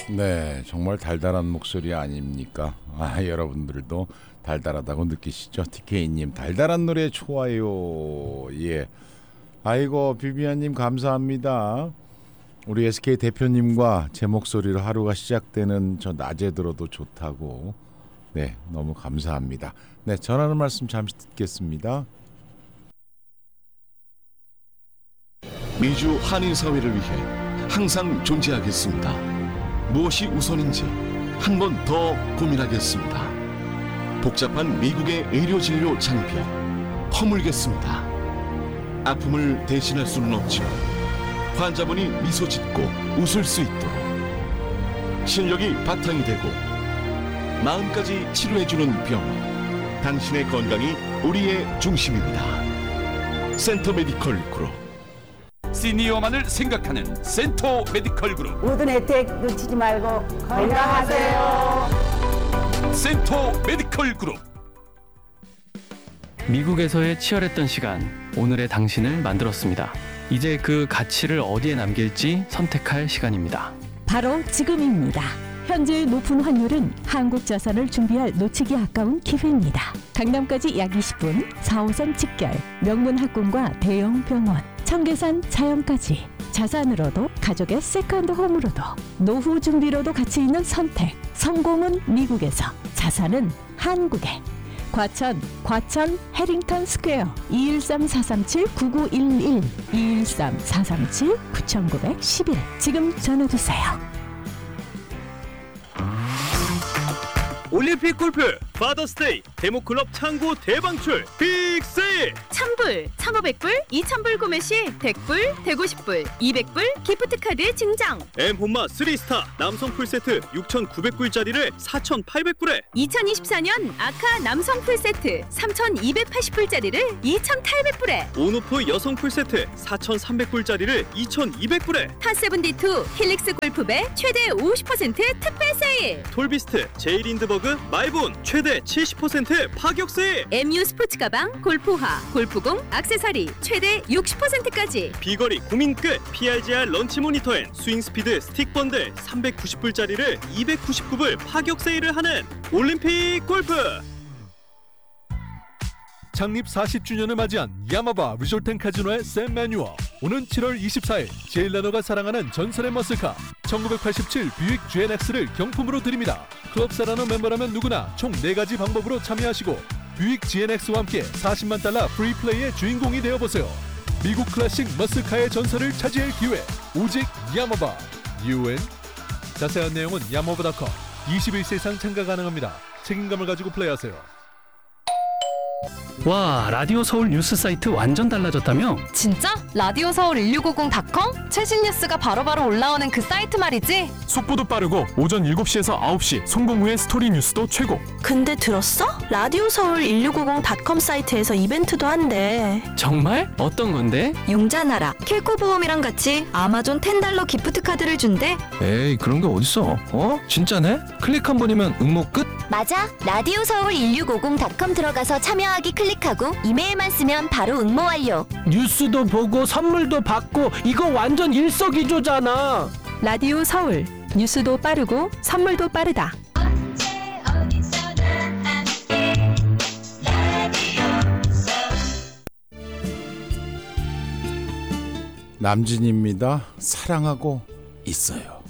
네, 정말 달달한 목소리 아닙니까? 여러분들도 달달하다고 느끼시죠? TK님 달달한 노래 좋아요. 예. 아이고 비비안님 감사합니다. 우리 SK 대표님과 제 목소리로 하루가 시작되는 저 낮에 들어도 좋다고. 네, 너무 감사합니다. 네, 전하는 말씀 잠시 듣겠습니다. 미주 한인사회를 위해 항상 존재하겠습니다. 무엇이 우선인지 한 번 더 고민하겠습니다. 복잡한 미국의 의료진료 장벽 허물겠습니다. 아픔을 대신할 수는 없지만 환자분이 미소 짓고 웃을 수 있도록 실력이 바탕이 되고 마음까지 치료해주는 병원, 당신의 건강이 우리의 중심입니다. 센터 메디컬 그룹. 시니어만을 생각하는 센터 메디컬 그룹. 모든 혜택 놓치지 말고 건강하세요. 센터 메디컬 그룹. 미국에서의 치열했던 시간, 오늘의 당신을 만들었습니다. 이제 그 가치를 어디에 남길지 선택할 시간입니다. 바로 지금입니다. 현재의 높은 환율은 한국 자산을 준비할 놓치기 아까운 기회입니다. 강남까지 약 20분, 4호선 직결, 명문 학군과 대형 병원, 청계산 자연까지. 자산으로도 가족의 세컨드 홈으로도 노후 준비로도 가치 있는 선택. 성공은 미국에서, 자산은 한국에. 과천 해링턴 스퀘어 213-437-9911 213-437-9911 지금 전화주세요. 올림픽 골프 파더스데이 데모클럽 창고 대방출 빅세일. 1000불, 1500불, 2000불 구매 시 100불, 150불, 200불 기프트카드 증정. 엠본마 3스타 남성 풀세트 6,900불짜리를 4,800불에 2024년 아카 남성 풀세트 3,280불짜리를 2,800불에 온오프 여성 풀세트 4,300불짜리를 2,200불에 타72 힐릭스 골프배 최대 50% 특별 세일. 톨비스트 제이린드버그 마이본 최대 70% 파격 세일. MU 스포츠 가방, 골프화, 골프공, 액세서리 최대 60%까지. 비거리 고민 끝 PRGR 런치 모니터 앤 스윙 스피드 스틱 번들 397불짜리를 299불 파격 세일을 하는 올림픽 골프. 창립 40주년을 맞이한 야마바 리조트앤카지노의 샘 매뉴얼. 오는 7월 24일 제일라노가 사랑하는 전설의 머슬카 1987 뷰익 GNX를 경품으로 드립니다. 클럽 사라노 멤버라면 누구나 총 4가지 방법으로 참여하시고 뷰익 GNX와 함께 40만 달러 프리플레이의 주인공이 되어보세요. 미국 클래식 머슬카의 전설을 차지할 기회, 오직 야마바. UN. 자세한 내용은 야마바.com. 21세 이상 참가 가능합니다. 책임감을 가지고 플레이하세요. 와, 라디오 서울 뉴스 사이트 완전 달라졌다며? 진짜? 라디오 서울 1650.com? 최신 뉴스가 바로바로 올라오는 그 사이트 말이지? 속보도 빠르고 오전 7시에서 9시 송공 후의 스토리 뉴스도 최고. 근데 들었어? 라디오 서울 1650.com 사이트에서 이벤트도 한대. 정말? 어떤 건데? 용자나라 킬코보험이랑 같이 아마존 $10 기프트 카드를 준대. 에이, 그런 게 어딨어? 진짜네? 클릭 한 번이면 응모 끝? 맞아. 라디오 서울 1650.com 들어가서 참여하기 클릭하고 이메일만 쓰면 바로 응모 완료. 뉴스도 보고 선물도 받고 이거 완전 일석이조잖아. 라디오 서울. 뉴스도 빠르고 선물도 빠르다. 남진입니다. 사랑하고 있어요.